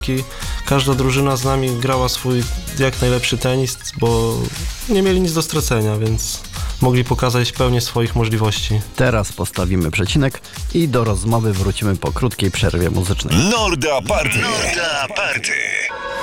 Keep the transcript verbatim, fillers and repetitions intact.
Każda drużyna z nami grała swój jak najlepszy tenis, bo nie mieli nic do stracenia, więc mogli pokazać pełnię swoich możliwości. Teraz postawimy przecinek i do rozmowy wrócimy po krótkiej przerwie muzycznej. Norda Party. Norda Party.